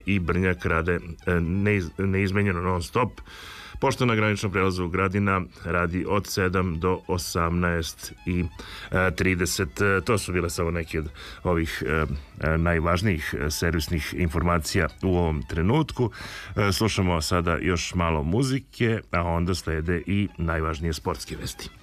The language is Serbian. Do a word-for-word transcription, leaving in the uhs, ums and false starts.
i Brnjak rade neiz, neizmenjeno non stop, pošto na graničnom prelazu Gradina radi od sedam do osamnaest i trideset. To su bile samo neke od ovih najvažnijih servisnih informacija u ovom trenutku. Slušamo sada još malo muzike, a onda slede i najvažnije sportske vesti.